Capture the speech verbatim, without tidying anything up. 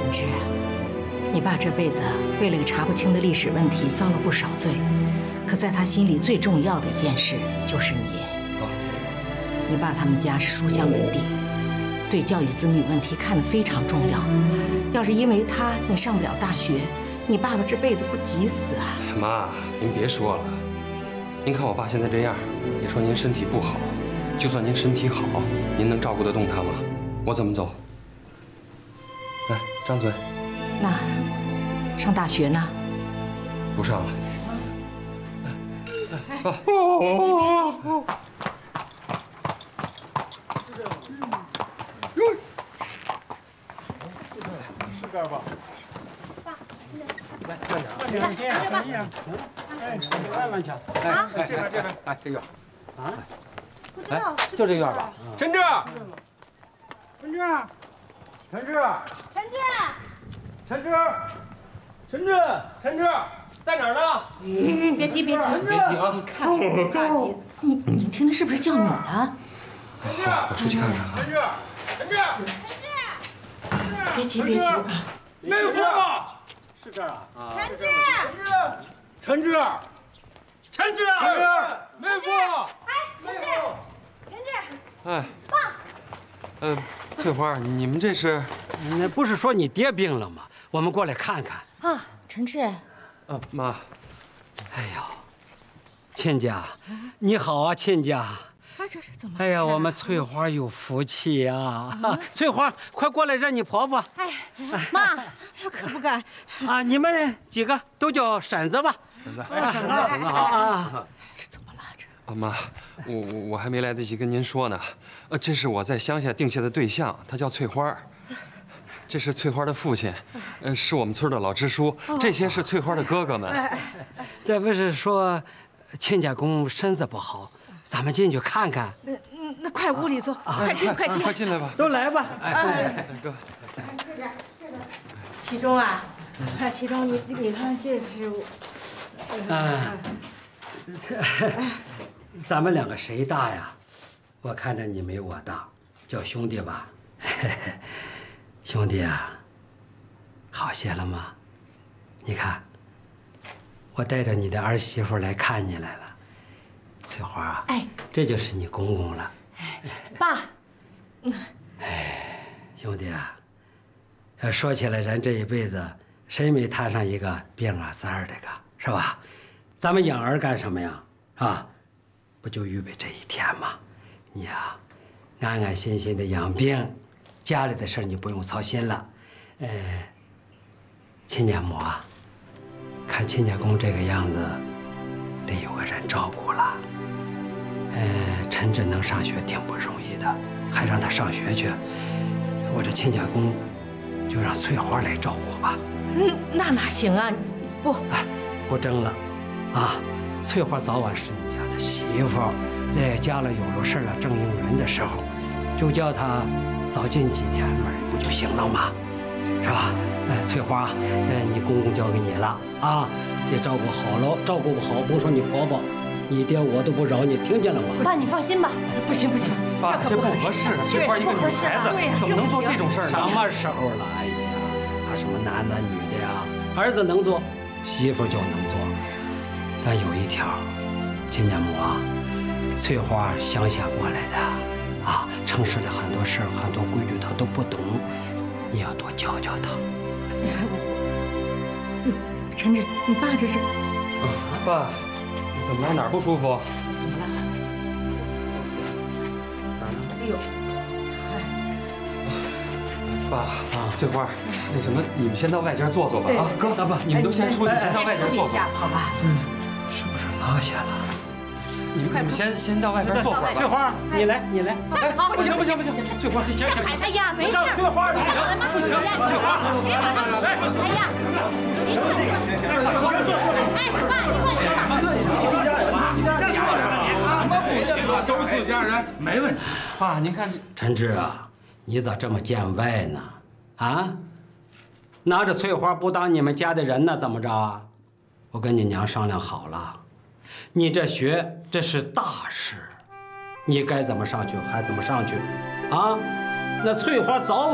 陈志，你爸这辈子为了个查不清的历史问题遭了不少罪，可在他心里最重要的一件事就是你。 啊， 你爸他们家是书香门第，对教育子女问题看得非常重要。要是因为他你上不了大学，你爸爸这辈子不急死啊！ 哎呀，妈，您别说了，您看我爸现在这样，别说您身体不好，就算您身体好，您能照顾得动他吗？我怎么走？来，张嘴。 那上大学呢？ 不上了。 哎， 爸。 是这儿吧？ 来，慢点。 慢点，慢点，慢点。哎，慢慢瞧。哎，这边，这边， 哎，这院。 啊？ 不知道， 就这院吧。陈志， 陈志，陈志， 陈志， 陈志，陈志，陈志，在哪儿呢？ 嗯，别急，别急， 别急啊！ 你看，大姐，你你听的是不是叫你呢？ 好，我出去看看啊。 陈志，陈志，陈志， 别急，别急啊！ 妹夫，是这儿啊？ 陈志， 陈志，陈志，陈志，妹夫， 哎，陈志，陈志， 哎，爸。呃，翠花，你们这是？ 那不是说你爹病了吗？我们过来看看。 啊，陈志。 啊，妈。 哎呦，亲家，你好啊，亲家。 啊，这是怎么？ 哎呀，我们翠花有福气呀！啊，翠花，快过来让你婆婆。 哎，妈， 我可不敢。 啊，你们几个都叫婶子吧。 婶子， 哎，婶子，婶子啊！ 这怎么了？这啊，妈，我我我还没来得及跟您说呢。呃，这是我在乡下定下的对象，他叫翠花。这是翠花的父亲，呃，是我们村的老支书。这些是翠花的哥哥们。 这不是说亲家公身子不好，咱们进去看看。 那那快屋里坐，快进，快进， 快进来吧。 都来吧。 哎，哥。 其中啊，其中你你看这是， 啊，咱们两个谁大呀？我看着你没我大，叫兄弟吧。兄弟啊，好些了吗？你看，我带着你的儿媳妇来看你来了。翠花啊， 哎， 这就是你公公了。 爸， 哎，兄弟啊，要说起来，人这一辈子谁没摊上一个病啊三儿的个，是吧？咱们养儿干什么呀？啊，不就预备这一天吗？你呀，安安心心的养病，家里的事你不用操心了。呃，亲家母啊，看亲家公这个样子，得有个人照顾了。呃，陈志能上学挺不容易的，还让他上学去。我这亲家公就让翠花来照顾吧。 嗯，那哪行啊？不， 哎，不争了，啊，翠花早晚是你家的媳妇，这家里有了事了，正用人的时候，就叫她早进几天门不就行了吗？是吧？哎，翠花，这你公公交给你了啊，得照顾好喽，照顾不好，不说你婆婆，你爹我都不饶你，听见了吗？ 爸，你放心吧。 不行不行， 爸，这不合适。翠花一个女孩子，怎么能做这种事儿呢？ 什么时候了？哎呀，还什么男的女的呀？儿子能做，媳妇就能做。但有一条，亲家母啊，翠花乡下过来的，啊，城市里很多事儿、很多规矩她都不懂，你要多教教她。 陈志，你爸这是？ 爸，你怎么了？哪儿不舒服？ 怎么了？哎呦， 爸啊，翠花，那什么，你们先到外间坐坐吧。啊，哥，那不，你们都先出去，先到外边坐坐。 好吧？ 嗯，是不是落下了？ 你们你们先先到外边坐会儿吧。 翠花，你来，你来。 哎，好， 不行不行不行，翠花， 行行行。 哎呀，没事。 翠花， 不行，不行，翠花，别打他。哎呀，哎，爸，你放心吧。 什么不行啊？都是家人，没问题。 爸，您看这陈志啊，你咋这么见外呢？啊，拿着翠花不当你们家的人呢？怎么着啊？我跟你娘商量好了，你这学这是大事，你该怎么上去还怎么上去，啊？那翠花早。